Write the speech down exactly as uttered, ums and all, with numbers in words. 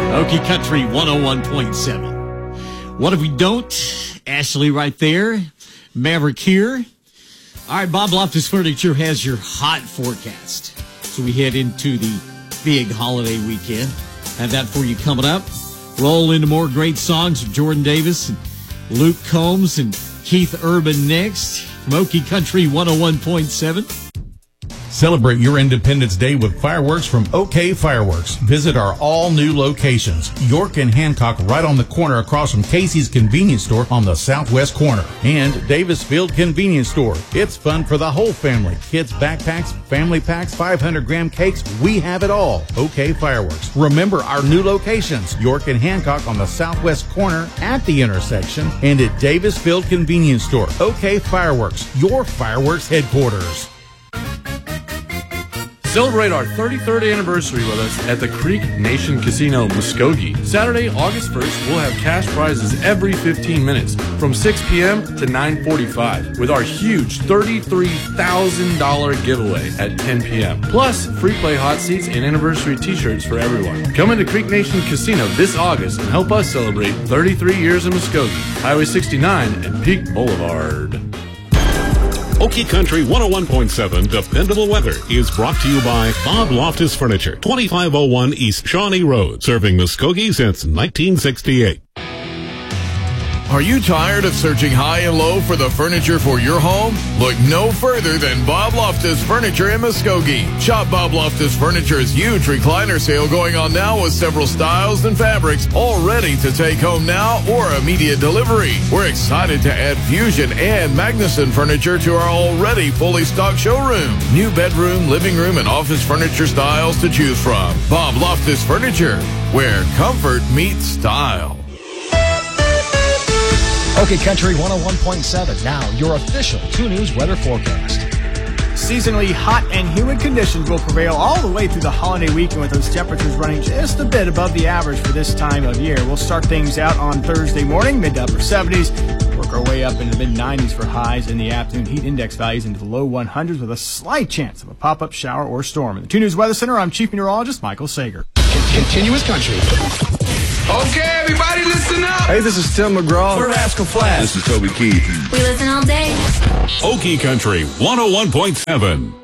Okie Country one oh one point seven. What if we don't? Ashley right there. Maverick here. All right, Bob Loftus Furniture has your hot forecast. So we head into the big holiday weekend. Have that for you coming up. Roll into more great songs from Jordan Davis and Luke Combs and Keith Urban next from Okie Country one oh one point seven. Celebrate your Independence Day with fireworks from OK Fireworks. Visit our all-new locations. York and Hancock right on the corner across from Casey's Convenience Store on the southwest corner. And Davis Field Convenience Store. It's fun for the whole family. Kids backpacks, family packs, five hundred gram cakes. We have it all. OK Fireworks. Remember our new locations. York and Hancock on the southwest corner at the intersection and at Davis Field Convenience Store. OK Fireworks. Your fireworks headquarters. Celebrate our thirty-third anniversary with us at the Creek Nation Casino, Muskogee. Saturday, August first, we'll have cash prizes every fifteen minutes from six p.m. to nine forty-five with our huge thirty-three thousand dollars giveaway at ten p.m. Plus, free play hot seats and anniversary t-shirts for everyone. Come into Creek Nation Casino this August and help us celebrate thirty-three years in Muskogee, Highway sixty-nine and Peak Boulevard. Okie Country one oh one point seven Dependable Weather is brought to you by Bob Loftus Furniture, twenty-five oh one East Shawnee Road, serving Muskogee since nineteen sixty-eight. Are you tired of searching high and low for the furniture for your home? Look no further than Bob Loftus Furniture in Muskogee. Shop Bob Loftus Furniture's huge recliner sale going on now with several styles and fabrics all ready to take home now or immediate delivery. We're excited to add Fusion and Magnuson furniture to our already fully stocked showroom. New bedroom, living room, and office furniture styles to choose from. Bob Loftus Furniture, where comfort meets style. Okie Country one oh one point seven. Now, your official two News weather forecast. Seasonally hot and humid conditions will prevail all the way through the holiday weekend with those temperatures running just a bit above the average for this time of year. We'll start things out on Thursday morning, mid to upper seventies. Work our way up into the mid nineties for highs in the afternoon. Heat index values into the low one hundreds with a slight chance of a pop-up shower or storm. In the two News Weather Center, I'm Chief Meteorologist Michael Sager. Continuous country. Okay, everybody listen up. Hey, this is Tim McGraw. We're Rascal Flatts. This is Toby Keith. We listen all day. Okie Country one oh one point seven.